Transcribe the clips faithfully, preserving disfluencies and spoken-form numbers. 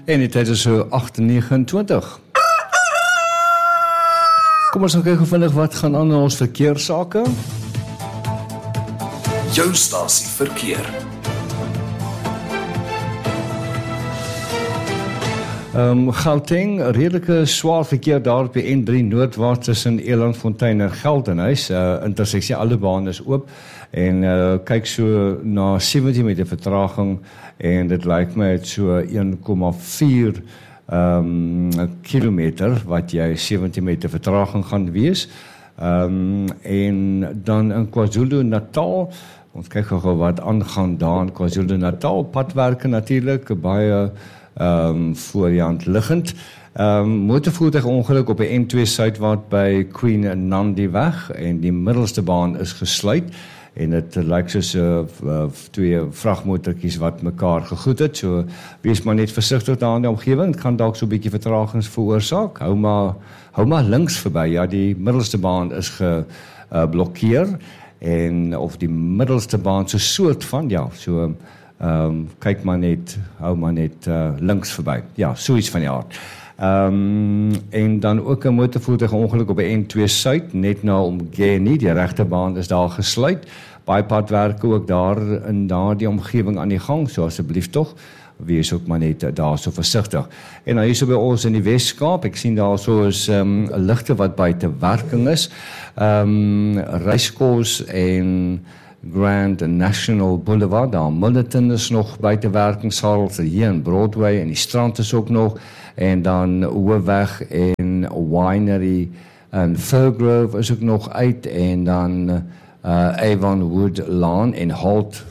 En die tyd is so agt negenentwintig. Kom ons gaan kyk vinnig wat gaan aan in ons verkeersake. Jou stasie verkeer. Um, Gauteng, redelike swaar verkeer daar op die N drie noordwaarts tussen Elandfontein en Geldenhuys. Uh, interseksie alle bane is oop en uh, kyk so na sewentien meter vertraging en dit lyk my het so een komma vier um, kilometer wat jy sewentien meter vertraging gaan wees. Um, en dan in KwaZulu-Natal, ons kyk gou wat aangaan daar in KwaZulu-Natal, padwerke natuurlik, baie um, voor die hand liggend. Um, motorvoertuigongeluk op die N twee suidwaarts by Queen Nandi weg en die middelste baan is gesluit. En dit lyk soos uh, uh, twee vragmotortjies wat mekaar gegoed het, so wees maar net versigtig daar in die omgewing, het kan dalk so 'n bietjie vertragings veroorsaak, hou maar, hou maar links verby, ja die middelste baan is geblokkeer, uh, en of die middelste baan so soort van, ja, so um, kyk maar net, hou maar net uh, links verby, ja, so iets van die aard. Um, en dan ook 'n motorvoertuigongeluk op die N twee Suid, net na Umgeni, die regterbaan is daar gesluit, baie padwerke ook daar in daardie omgewing aan die gang, so asseblief tog, wees ook maar net daar so versigtig. En dan hier so by ons in die Weskaap, ek sien daar so is um, ligte wat buite werking is, um, Reiskos en Grand National Boulevard, daar Milnerton is nog buite werkingssaal, hier in Broadway en die strand is ook nog, en dan Hoofweg en Winery en Firgrove is ook nog uit, en dan uh, Avonwood Lawn en Holt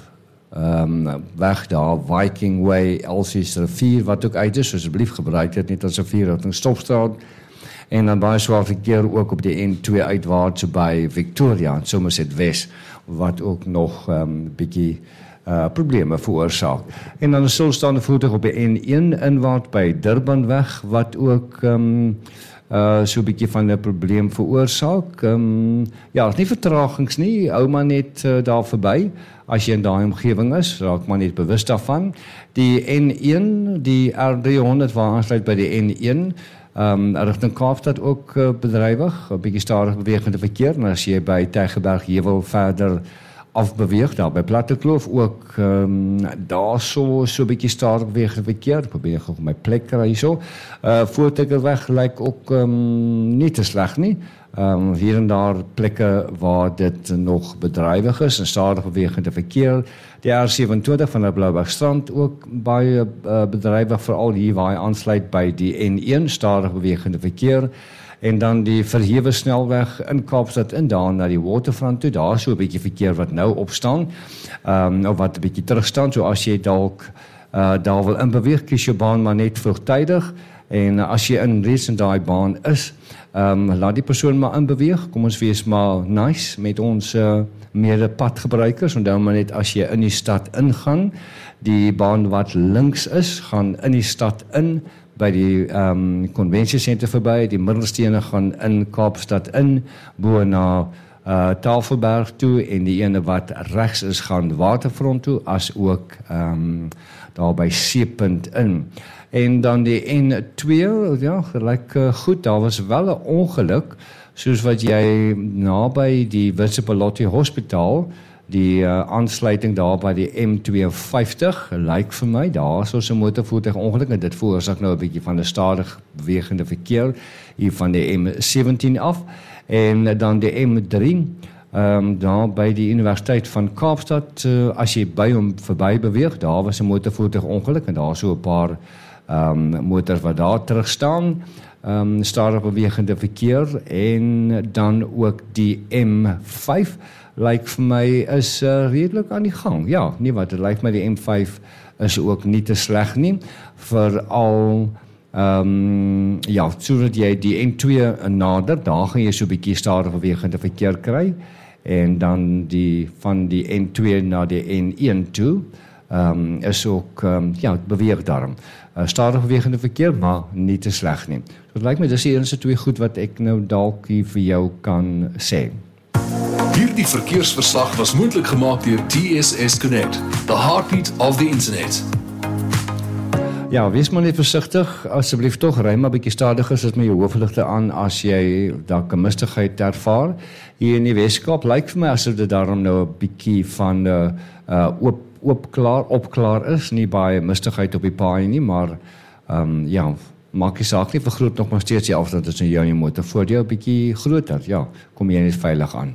um, weg daar, Viking Way, Elsie's rivier wat ook uit is, so asseblief gebruik dit net as 'n vierrigting stopstraat. En dan baie swaar verkeer ook op die N twee uitwaarts by Victoria en Somerset West, wat ook nog 'n um, bietjie Uh, probleme veroorsaak. En dan 'n stilstaande voertuig op die N een inwaarts by Durbanweg wat ook um, uh, so 'n bietjie van 'n probleem veroorsaak. Um, ja, is nie vertragings nie, hou maar net uh, daar verby. As jy in daai omgewing is, raak maar net bewus daarvan. Die N een, die R driehonderd waar aansluit by die N een, um, rigting Kaapstad ook uh, bedrywig, 'n bietjie stadig bewegende verkeer, en as jy by Tygerberg Heuwel verder afbeweeg, daar by Plattekloof ook, um, daar so so 'n bietjie stadig bewegende verkeer, probeer gou my plek kry hierso. Uh Voortrekkerweg lyk ook um, nie te sleg nie. Um, hier en daar plekke waar dit nog bedrywig is en stadig bewegende verkeer. Die R sewenentwintig van die Bloubergstrand ook baie uh, bedrywig, veral hier waar hy aansluit by die N een, stadig bewegende verkeer. En dan die verhewe snelweg in Kaapstad in daar na die Waterfront toe, daar is so 'n bietjie verkeer wat nou opstaan, um, of wat 'n bietjie terugstaan, so as jy dalk uh, daar wil inbeweeg, kies jou baan maar net vroegtydig, en uh, as jy in reeds in daai baan is, um, laat die persoon maar inbeweeg, kom ons wees maar nice met ons uh, medepadgebruikers, onthou maar net as jy in die stad ingaan, die baan wat links is, gaan in die stad in, by die um, konvensiesentrum verby, die middelstene gaan in Kaapstad in, bo na uh, Tafelberg toe, en die ene wat regs is gaan Waterfront toe, as ook um, daar by Seepunt in. En dan die N twee, ja, gelyk uh, goed, daar was wel 'n ongeluk, soos wat jy naby die Witsepalotti Hospitaal, die uh, aansluiting daar by die M twee vyftig, lyk vir my, daar is ons 'n motorvoertuigongeluk, en dit veroorsaak nou 'n bietjie van 'n stadig bewegende verkeer, hier van die M sewentien af, en dan die M drie, um, daar by die Universiteit van Kaapstad, uh, as jy by hom verby beweeg, daar was 'n motorvoertuigongeluk, en daar is so 'n paar um, motors wat daar terug staan, um, stadig bewegende verkeer, en dan ook die M vyf, lyk vir my is uh, redelik aan die gang. Ja, nie wat, dit lyk my die M vyf is ook nie te sleg nie, veral um, ja, sodat jy die N twee nader, daar gaan jy so 'n bietjie stadig bewegende verkeer kry, en dan die van die N twee na die N een toe, um, is ook, um, ja, beweeg daarom. Uh, stadig bewegende verkeer, maar nie te sleg nie. So dit lyk my, dis die enigste twee goed wat ek nou dalk hier vir jou kan sê. Hierdie verkeersverslag was moontlik gemaak deur T S S Connect, the heartbeat of the internet. Ja, wees maar net versigtig, asseblief tog, ry maar bietjie stadiger, sit met jou hoofligte aan as jy dalk 'n mistigheid ervaar. Hier in die Weskaap lyk vir my asof dit daarom nou 'n bietjie van uh, uh, oop, oopklaar, opklaar is, nie baie mistigheid op die paai nie, maar um, ja, maak die saak nie vergroot nog maar steeds die afstand tussen jou en jou motor voor jou 'n bietjie groter, ja, kom jy net veilig aan.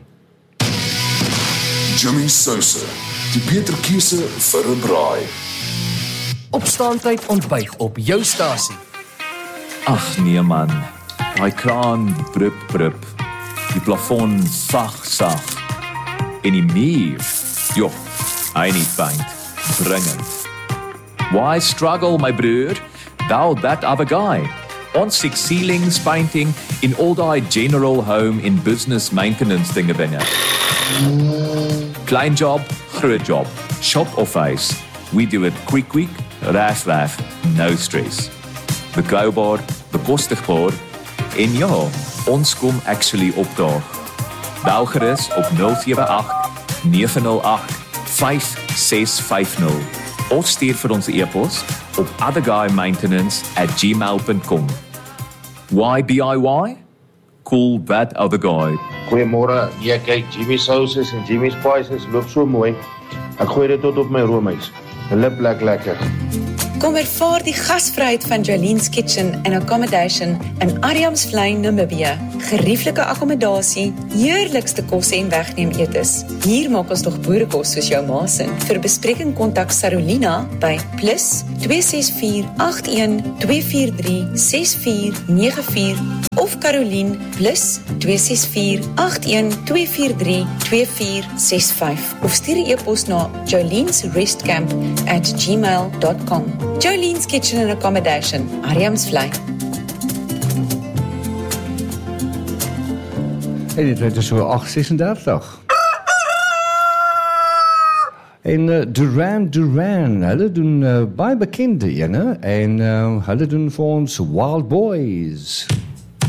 Jimmy Sousa, die beter keuse vir 'n braai. Opstaantyd ontbyt op jou stasie. Ag nee man, daai kraan brup brup, die plafon sag sag, en die muur, joh, hy nie paint, dringend. Why struggle my broer, thou that other guy? Ons six ceilings painting in all die general home in business maintenance dinge binne. Klein job, groot job, shop of face, we do it quick quick, raf raf, no stress. Betroubaar, bekostigbaar, en ja, ons kom actually opdaag. Bel gerus op nul sewe agt nege nul agt vyf ses vyf nul of stuur vir ons e-pos op otherguymaintenance at gmail dot com. Why B I Y? Cool that other guy. Goeiemôre. Ja, kyk, Jimmy Sauces en Jimmy Spices loop so mooi. Ek gooi dit tot op my roomys. Hulle plek lekker. Kom ervaar die gasvryheid van Jolene's Kitchen and Accommodation in Adamsvlei, Namibië. Gerieflike akkommodasie, heerlikste kosse en wegneem etes. Hier maak ons nog boerekos soos jou ma se. Vir bespreking kontak Sarolina by plus twee ses vier agt een twee vier drie ses vier nege vier of Caroline plus twee ses vier agt een twee vier drie twee vier ses vyf of stuur 'n e-pos na jolenesrestcamp at gmail dot com. Jolene's Kitchen and Accommodation, Adamsvlei. En dit is so agt sesendertig. En uh, Duran Duran, hulle doen uh, baie bekende ene, en uh, hulle doen vir ons Wild Boys.